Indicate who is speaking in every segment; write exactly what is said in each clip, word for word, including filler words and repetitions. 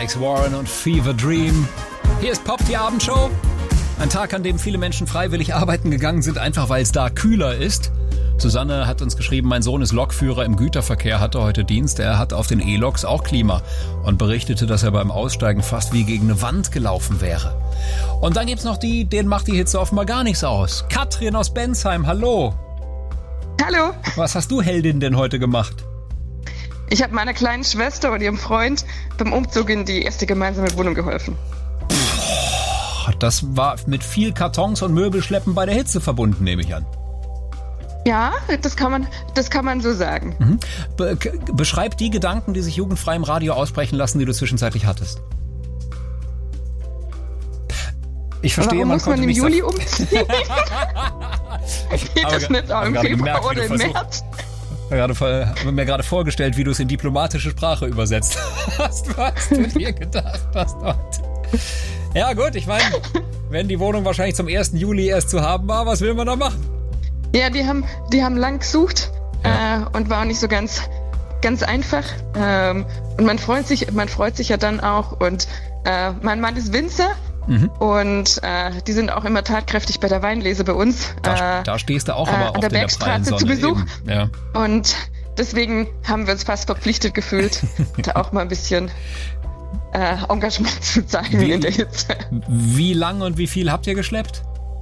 Speaker 1: Alex Warren und Fever Dream. Hier ist Pop, die Abendshow. Ein Tag, an dem viele Menschen freiwillig arbeiten gegangen sind, einfach weil es da kühler ist. Susanne hat uns geschrieben, mein Sohn ist Lokführer im Güterverkehr, hatte heute Dienst. Er hat auf den E-Loks auch Klima und berichtete, dass er beim Aussteigen fast wie gegen eine Wand gelaufen wäre. Und dann gibt's noch die, denen macht die Hitze offenbar gar nichts aus. Katrin aus Bensheim, hallo.
Speaker 2: Hallo.
Speaker 1: Was hast du, Heldin, denn heute gemacht?
Speaker 2: Ich habe meiner kleinen Schwester und ihrem Freund beim Umzug in die erste gemeinsame Wohnung geholfen.
Speaker 1: Das war mit viel Kartons und Möbelschleppen bei der Hitze verbunden, nehme ich an.
Speaker 2: Ja, das kann man, das kann man so sagen.
Speaker 1: Mhm. Be- beschreib die Gedanken, die sich jugendfrei im Radio aussprechen lassen, die du zwischenzeitlich hattest. Ich verstehe,
Speaker 2: Warum
Speaker 1: man
Speaker 2: muss man
Speaker 1: konnte
Speaker 2: im
Speaker 1: nicht
Speaker 2: Juli
Speaker 1: so
Speaker 2: umziehen? Geht das nicht auch im Februar oder im März?
Speaker 1: Ich habe mir gerade vorgestellt, wie du es in diplomatische Sprache übersetzt hast, was du dir gedacht hast dort. Ja gut, ich meine, wenn die Wohnung wahrscheinlich zum ersten Juli erst zu haben war, was will man da machen?
Speaker 2: Ja, die haben, die haben lang gesucht
Speaker 1: Ja.
Speaker 2: äh, und war auch nicht so ganz, ganz einfach. Ähm, und man freut sich, man freut sich ja dann auch. Und äh, mein Mann ist Winzer.
Speaker 1: Mhm.
Speaker 2: Und äh, die sind auch immer tatkräftig bei der Weinlese bei uns.
Speaker 1: Da,
Speaker 2: äh,
Speaker 1: da stehst du auch
Speaker 2: äh,
Speaker 1: aber
Speaker 2: an
Speaker 1: oft
Speaker 2: der
Speaker 1: in der
Speaker 2: Bergstraße
Speaker 1: prallen Sonne.
Speaker 2: zu Besuch.
Speaker 1: Eben. Ja.
Speaker 2: Und deswegen haben wir uns fast verpflichtet gefühlt, da auch mal ein bisschen äh, Engagement zu zeigen
Speaker 1: Wie-
Speaker 2: in der Hitze.
Speaker 1: Wie lang und wie viel habt ihr geschleppt?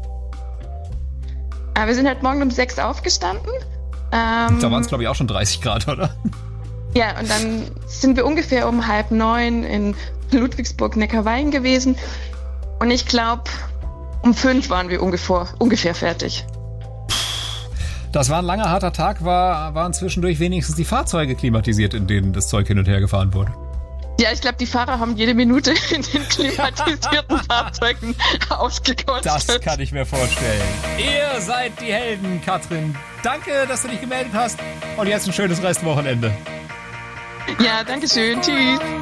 Speaker 2: Aber wir sind halt morgen um sechs aufgestanden. Ähm,
Speaker 1: Da waren es, glaube ich, auch schon dreißig Grad, oder?
Speaker 2: ja, und dann sind wir ungefähr um halb neun in Ludwigsburg-Neckarwein gewesen. Und ich glaube, um fünf waren wir ungefähr, ungefähr fertig.
Speaker 1: Das war ein langer, harter Tag. War, waren zwischendurch wenigstens die Fahrzeuge klimatisiert, in denen das Zeug hin und her gefahren wurde?
Speaker 2: Ja, ich glaube, die Fahrer haben jede Minute in den klimatisierten Fahrzeugen ausgekotzt.
Speaker 1: Das kann ich mir vorstellen. Ihr seid die Helden, Katrin. Danke, dass du dich gemeldet hast. Und jetzt ein schönes Restwochenende.
Speaker 2: Ja, danke schön. Tschüss.